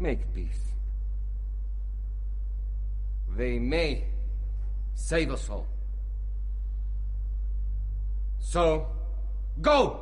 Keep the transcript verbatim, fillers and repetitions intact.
make peace. They may save us all. So, go!